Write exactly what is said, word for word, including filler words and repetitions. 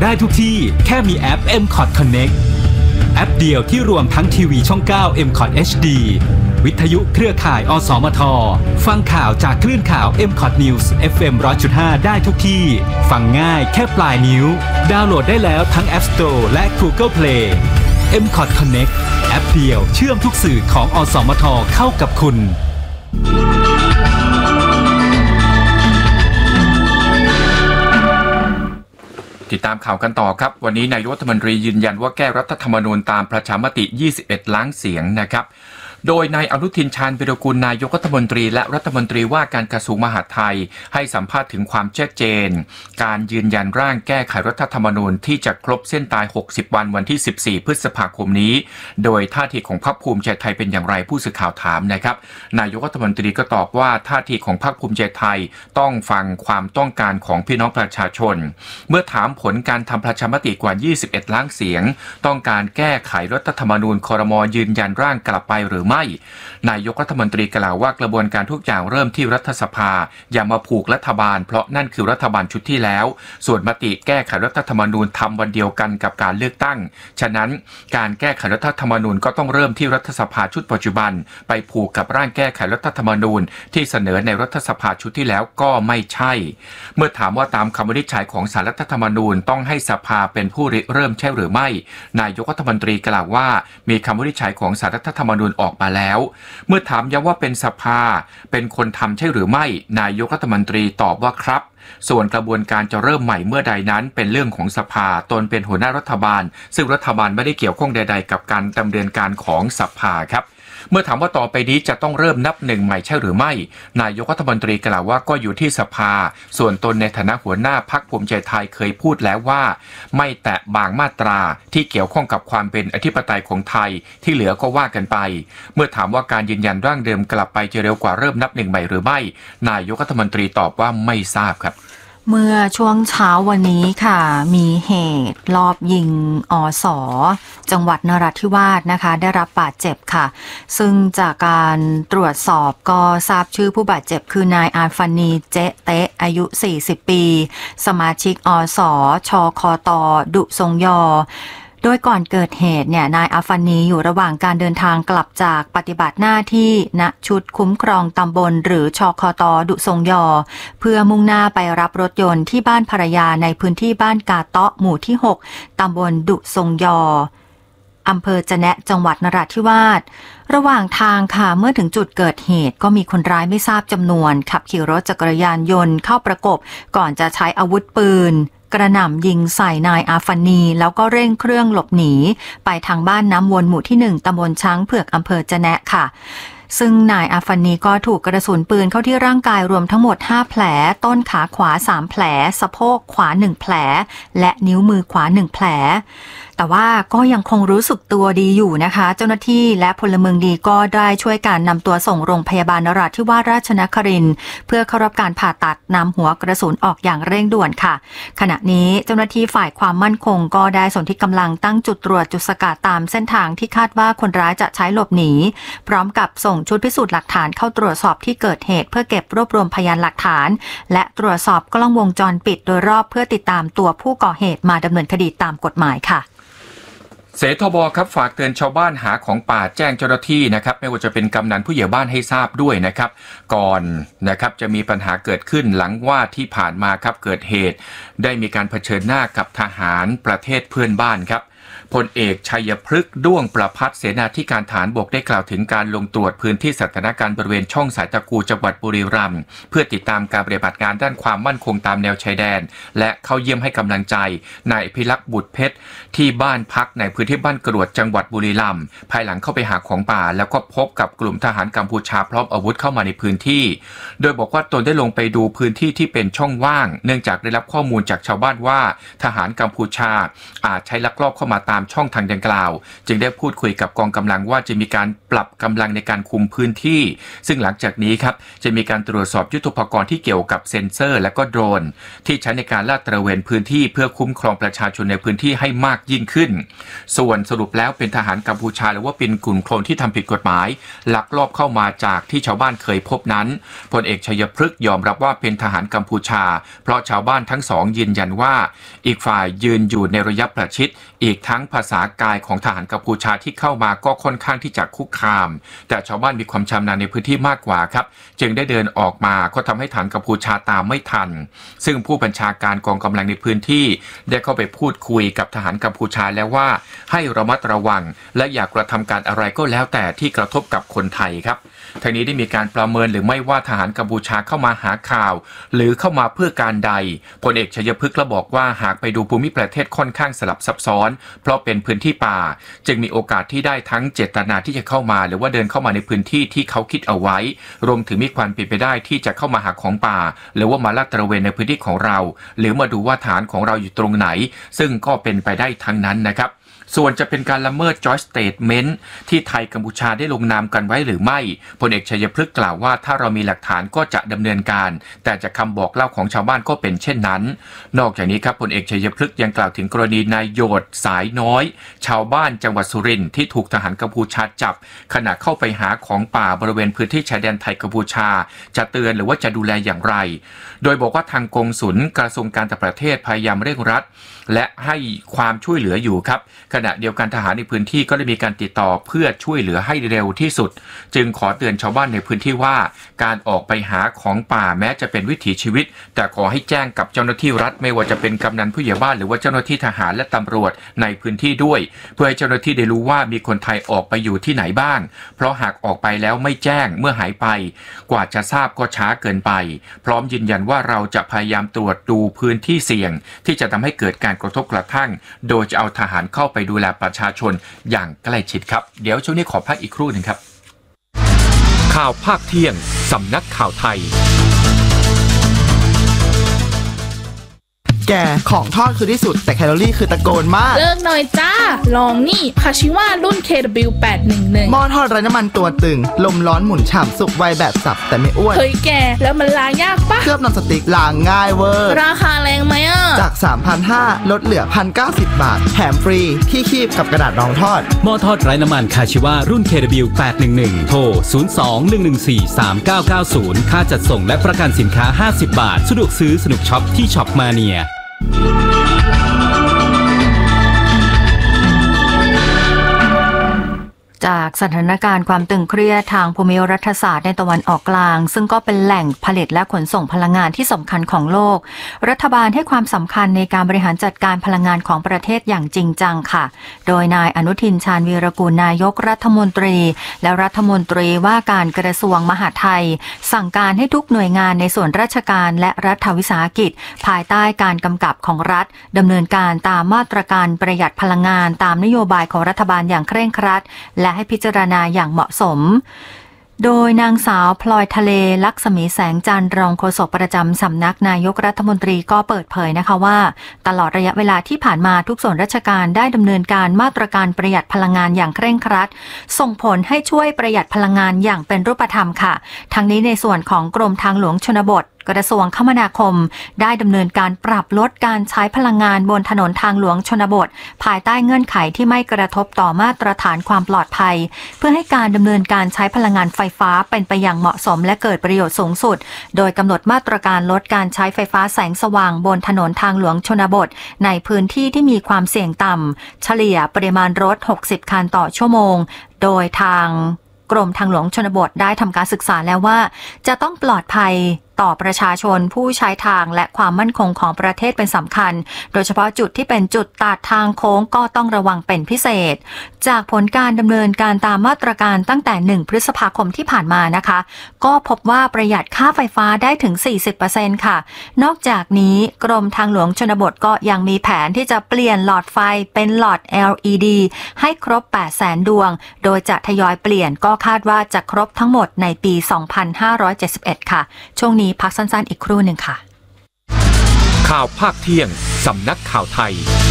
ได้ทุกที่แค่มีแอป เอ็ม คอท Connect แอปเดียวที่รวมทั้งทีวีช่อง เก้า เอ็ม คอท เอช ดี วิทยุเครือข่าย อสมท ฟังข่าวจากคลื่นข่าว เอ็ม คอท News เอฟ เอ็ม หนึ่งร้อยจุดห้า ได้ทุกที่ฟังง่ายแค่ปลายนิ้วดาวน์โหลดได้แล้วทั้ง App Store และ Google Play เอ็ม คอท Connect แอปเดียวเชื่อมทุกสื่อของอสมทเข้ากับคุณติดตามข่าวกันต่อครับวันนี้นายกรัฐมนตรียืนยันว่าแก้รัฐธรรมนูญตามประชามติยี่สิบเอ็ดล้านเสียงนะครับโดยนายอนุทินชาญวิรากูลนายกรัฐมนตรีและรัฐมนตรีว่าการกระทรวงมหาดไทยให้สัมภาษณ์ถึงความชัดเจนการยืนยันร่างแก้ไขรัฐธรรมนูญที่จะครบเส้นตายหกสิบวันวันที่สิบสี่พฤษภาคมนี้โดยท่าทีของพรรคภูมิใจไทยเป็นอย่างไรผู้สื่อข่าวถามนะครับนายกรัฐมนตรีก็ตอบว่าท่าทีของพรรคภูมิใจไทยต้องฟังความต้องการของพี่น้องประชาชนเมื่อถามผลการทำประชามติกว่ายี่สิบเอ็ดล้านเสียงต้องการแก้ไขรัฐธรรมนูญครม.ยืนยันร่างกลับไปหรือไม่นายกรัฐมนตรีกล่าวว่ากระบวนการทุกอย่างเริ่มที่รัฐสภาอย่ามาผูกรัฐบาลเพราะนั่นคือรัฐบาลชุดที่แล้วส่วนมติแก้ไขรัฐธรรมนูญทำวันเดียวกันกับการเลือกตั้งฉะนั้นการแก้ไขรัฐธรรมนูญก็ต้องเริ่มที่รัฐสภาชุดปัจจุบันไปผูกกับร่างแก้ไขรัฐธรรมนูญที่เสนอในรัฐสภาชุดที่แล้วก็ไม่ใช่เมื่อถามว่าตามคำวินิจฉัยของศาลรัฐธรรมนูญต้องให้สภาเป็นผู้ริเริ่มใช่หรือไม่นายกรัฐมนตรีกล่าวว่ามีคำวินิจฉัยของศาลรัฐธรรมนูญออกมาแล้วเมื่อถามย้ำว่าเป็นสภาเป็นคนทำใช่หรือไม่นายกรัฐมนตรีตอบว่าครับส่วนกระบวนการจะเริ่มใหม่เมื่อใดนั้นเป็นเรื่องของสภาตนเป็นหัวหน้ารัฐบาลซึ่งรัฐบาลไม่ได้เกี่ยวข้องใดๆกับการดำเนินการของสภาครับเมื่อถามว่าต่อไปนี้จะต้องเริ่มนับหนึ่งใหม่ใช่หรือไม่นายกรัฐมนตรีกล่าวว่าก็อยู่ที่สภาส่วนตนในฐานะหัวหน้าพรรคภูมิใจไทยเคยพูดแล้วว่าไม่แตะบางมาตราที่เกี่ยวข้องกับความเป็นอธิปไตยของไทยที่เหลือก็ว่ากันไปเมื่อถามว่าการยืนยันร่างเดิมกลับไปจะเร็วกว่าเริ่มนับหนึ่งใหม่หรือไม่นายกรัฐมนตรีตอบว่าไม่ทราบครับเมื่อช่วงเช้าวันนี้ค่ะมีเหตุลอบยิงอส.จังหวัดนราธิวาสนะคะได้รับบาดเจ็บค่ะซึ่งจากการตรวจสอบก็ทราบชื่อผู้บาดเจ็บคือนายอาฟานีเจ๊เตะอายุสี่สิบปีสมาชิกอส.ชคต.ดุทรงยอโดยก่อนเกิดเหตุเนี่ยนายอาฟานีอยู่ระหว่างการเดินทางกลับจากปฏิบัติหน้าที่ณชุดคุ้มครองตำบลหรือชคต.ดุทรงยอเพื่อมุ่งหน้าไปรับรถยนต์ที่บ้านภรรยาในพื้นที่บ้านกาเตาะหมู่ที่หกตำบลดุทรงยออำเภอจะแนะจังหวัดนราธิวาสระหว่างทางค่ะเมื่อถึงจุดเกิดเหตุก็มีคนร้ายไม่ทราบจำนวนขับขี่รถจักรยานยนต์เข้าประกบก่อนจะใช้อาวุธปืนกระหน่ำยิงใส่นายอาฟานีแล้วก็เร่งเครื่องหลบหนีไปทางบ้านน้ำวนหมู่ที่หนึ่งตำบลช้างเผือกอำเภอจะแนะค่ะซึ่งนายอาฟานีก็ถูกกระสุนปืนเข้าที่ร่างกายรวมทั้งหมดห้าแผลต้นขาขวาสามแผลสะโพกขวาหนึ่งแผลและนิ้วมือขวาหนึ่งแผลแต่ว่าก็ยังคงรู้สึกตัวดีอยู่นะคะเจ้าหน้าที่และพลเมืองดีก็ได้ช่วยการนำตัวส่งโรงพยาบาลนราธิวาสราชนครินทร์เพื่อเข้ารับการผ่าตัดนำหัวกระสุนออกอย่างเร่งด่วนค่ะขณะนี้เจ้าหน้าที่ฝ่ายความมั่นคงก็ได้สนที่กำลังตั้งจุดตรวจจุดสกัดตามเส้นทางที่คาดว่าคนร้ายจะใช้หลบหนีพร้อมกับส่งชุดพิสูจน์หลักฐานเข้าตรวจสอบที่เกิดเหตุเพื่อเก็บรวบรวมพยานหลักฐานและตรวจสอบกล้องวงจรปิดโดยรอบเพื่อติดตามตัวผู้ก่อเหตุมาดำเนินคดีตามกฎหมายค่ะเสทบครับฝากเตือนชาวบ้านหาของป่าแจ้งเจ้าหน้าที่นะครับไม่ว่าจะเป็นกำนันผู้ใหญ่บ้านให้ทราบด้วยนะครับก่อนนะครับจะมีปัญหาเกิดขึ้นหลังว่าที่ผ่านมาครับเกิดเหตุได้มีการเผชิญหน้ากับทหารประเทศเพื่อนบ้านครับพลเอกชัยพฤกษ์ด้วงประภัสเสนาธิการฐานบกได้กล่าวถึงการลงตรวจพื้นที่สถานการณ์บริเวณช่องสายตะกูจังหวัดบุรีรัมย์เพื่อติดตามการปฏิบัติงานด้านความมั่นคงตามแนวชายแดนและเข้าเยี่ยมให้กำลังใจนายพิลักษ์บุตรเพชรที่บ้านพักในพื้นที่บ้านกรวดจังหวัดบุรีรัมย์ภายหลังเข้าไปหาของป่าแล้วก็พบกับกลุ่มทหารกัมพูชาพร้อมอาวุธเข้ามาในพื้นที่โดยบอกว่าตนได้ลงไปดูพื้นที่ที่เป็นช่องว่างเนื่องจากได้รับข้อมูลจากชาวบ้านว่าทหารกัมพูชาอาจใช้ลักลอบเข้ามาตามามช่องทางดังกล่าวจึงได้พูดคุยกับกองกำลังว่าจะมีการปรับกำลังในการคุมพื้นที่ซึ่งหลังจากนี้ครับจะมีการตรวจสอบยุทโธปกรณ์ที่เกี่ยวกับเซ็นเซอร์และก็โดรนที่ใช้ในการลาดตระเวนพื้นที่เพื่อคุ้มครองประชาชนในพื้นที่ให้มากยิ่งขึ้นส่วนสรุปแล้วเป็นทหารกัมพูชาหรือว่าเป็นกลุ่มโคลนที่ทำผิดกฎหมายลักลอบเข้ามาจากที่ชาวบ้านเคยพบนั้นพลเอกชัยพฤกษ์ยอมรับว่าเป็นทหารกัมพูชาเพราะชาวบ้านทั้งสองยืนยันว่าอีกฝ่ายยืนอยู่ในระยะประชิดอีกทั้งภาษากายของทหารกัมพูชาที่เข้ามาก็ค่อนข้างที่จะคุกคามแต่ชาวบ้านมีความชำนาญในพื้นที่มากกว่าครับจึงได้เดินออกมาก็ทำให้ทหารกัมพูชาตามไม่ทันซึ่งผู้บัญชาการกองกำลังในพื้นที่ได้เข้าไปพูดคุยกับทหารกัมพูชาแล้วว่าให้ระมัดระวังและอย่ากระทำการอะไรก็แล้วแต่ที่กระทบกับคนไทยครับทางนี้ได้มีการประเมินหรือไม่ว่าทหารกัมพูชาเข้ามาหาข่าวหรือเข้ามาเพื่อการใดพลเอกชัยพฤกษ์บอกว่าหากไปดูภูมิประเทศค่อนข้างสลับซับซ้อนเพราะเป็นพื้นที่ป่าจึงมีโอกาสที่ได้ทั้งเจตนาที่จะเข้ามาหรือว่าเดินเข้ามาในพื้นที่ที่เขาคิดเอาไว้รวมถึงมีความเป็นไปได้ที่จะเข้ามาหาของป่าหรือว่ามาลาดตระเวนในพื้นที่ของเราหรือมาดูว่าฐานของเราอยู่ตรงไหนซึ่งก็เป็นไปได้ทั้งนั้นนะครับส่วนจะเป็นการละเมิด Joint Statement ที่ไทยกัมพูชาได้ลงนามกันไว้หรือไม่พลเอกชัยพฤกษ์กล่าวว่าถ้าเรามีหลักฐานก็จะดำเนินการแต่จากคำบอกเล่าของชาวบ้านก็เป็นเช่นนั้นนอกจากนี้ครับพลเอกชัยพฤกษ์ยังกล่าวถึงกรณีนายโยดสายน้อยชาวบ้านจังหวัดสุรินทร์ที่ถูกทหารกัมพูชาจับขณะเข้าไปหาของป่าบริเวณพื้นที่ชายแดนไทยกัมพูชาจะเตือนหรือว่าจะดูแลอย่างไรโดยบอกว่าทางกงสุลกระทรวงการต่างประเทศพยายามเร่งรัดและให้ความช่วยเหลืออยู่ครับขณะเดียวกันทหารในพื้นที่ก็ได้มีการติดต่อเพื่อช่วยเหลือให้เร็วที่สุดจึงขอเตือนชาวบ้านในพื้นที่ว่าการออกไปหาของป่าแม้จะเป็นวิถีชีวิตแต่ขอให้แจ้งกับเจ้าหน้าที่รัฐไม่ว่าจะเป็นกำนันผู้ใหญ่บ้านหรือว่าเจ้าหน้าที่ทหารและตำรวจในพื้นที่ด้วยเพื่อให้เจ้าหน้าที่ได้รู้ว่ามีคนไทยออกไปอยู่ที่ไหนบ้างเพราะหากออกไปแล้วไม่แจ้งเมื่อหายไปกว่าจะทราบก็ช้าเกินไปพร้อมยืนยันว่าเราจะพยายามตรวจดูพื้นที่เสี่ยงที่จะทำให้เกิดการกระทบกระทั่งโดยจะเอาทหารเข้าไปดูแลประชาชนอย่างใกล้ชิดครับเดี๋ยวช่วงนี้ขอพักอีกครู่หนึ่งครับข่าวภาคเที่ยงสำนักข่าวไทยแกของทอดคือที่สุดแต่แคลอรี่คือตะโกนมากเลิกหน่อยจ้าลองนี่คาชิวารุ่น เค ดับเบิลยู แปดหนึ่งหนึ่งหม้อทอดไร้น้ำมันตัวตึงลมร้อนหมุนฉ่ำสุกไวแบบสับแต่ไม่อ้วนเฮ้ยแกแล้วมันล้างยากปะเคลือบนอนสติ๊กล้างง่ายเวอร์ราคาแรงไหมอ่ะจาก สามพันห้าร้อย ลดเหลือ หนึ่งพันเก้าสิบ บาทแถมฟรีที่คีบกับกระดาษรองทอดหม้อทอดไร้น้ำมันคาชิวารุ่น เค ดับเบิลยู แปดหนึ่งหนึ่ง โทรศูนย์ สอง หนึ่ง หนึ่ง สี่ สาม เก้า เก้า ศูนย์ค่าจัดส่งและประกันสินค้าห้าสิบบาทสะดวกซื้อสนุกช็อปที่ช็อปมาเนียจากสถานการณ์ความตึงเครียดทางภูมิรัฐศาสตร์ในตะวันออกกลางซึ่งก็เป็นแหล่งผลิตและขนส่งพลังงานที่สำคัญของโลกรัฐบาลให้ความสำคัญในการบริหารจัดการพลังงานของประเทศอย่างจริงจังค่ะโดยนายอนุทินชาญวีรกูลนายกรัฐมนตรีและรัฐมนตรีว่าการกระทรวงมหาดไทยสั่งการให้ทุกหน่วยงานในส่วนราชการและรัฐวิสาหกิจภายใต้การกำกับของรัฐดำเนินการตามมาตรการประหยัดพลังงานตามนโยบายของรัฐบาลอย่างเคร่งครัดและให้พิจารณาอย่างเหมาะสมโดยนางสาวพลอยทะเลลักษมีแสงจันทร์รองโฆษกประจำสำนักนายกรัฐมนตรีก็เปิดเผยนะคะว่าตลอดระยะเวลาที่ผ่านมาทุกส่วนราชการได้ดำเนินการมาตรการประหยัดพลังงานอย่างเคร่งครัดส่งผลให้ช่วยประหยัดพลังงานอย่างเป็นรูปธรรมค่ะทั้งนี้ในส่วนของกรมทางหลวงชนบทกระทรวงคมนาคมได้ดำเนินการปรับลดการใช้พลังงานบนถนนทางหลวงชนบทภายใต้เงื่อนไขที่ไม่กระทบต่อมาตรฐานความปลอดภัยเพื่อให้การดำเนินการใช้พลังงานไฟฟ้าเป็นไปอย่างเหมาะสมและเกิดประโยชน์สูงสุดโดยกำหนดมาตรการลดการใช้ไฟฟ้าแสงสว่างบนถนนทางหลวงชนบทในพื้นที่ที่มีความเสี่ยงต่ำเฉลี่ยปริมาณรถหกสิบคันต่อชั่วโมงโดยทางกรมทางหลวงชนบทได้ทำการศึกษาแล้วว่าจะต้องปลอดภัยต่อประชาชนผู้ใช้ทางและความมั่นคงของประเทศเป็นสำคัญโดยเฉพาะจุดที่เป็นจุดตัดทางโค้งก็ต้องระวังเป็นพิเศษจากผลการดำเนินการตามมาตรการตั้งแต่หนึ่งพฤษภาคมที่ผ่านมานะคะก็พบว่าประหยัดค่าไฟฟ้าได้ถึง สี่สิบเปอร์เซ็นต์ ค่ะนอกจากนี้กรมทางหลวงชนบทก็ยังมีแผนที่จะเปลี่ยนหลอดไฟเป็นหลอด แอล อี ดี ให้ครบ แปดแสน ดวงโดยจะทยอยเปลี่ยนก็คาดว่าจะครบทั้งหมดในปี สองพันห้าร้อยเจ็ดสิบเอ็ด ค่ะช่วงนี้พักสั้นๆอีกครู่หนึ่งค่ะข่าวภาคเที่ยงสำนักข่าวไทย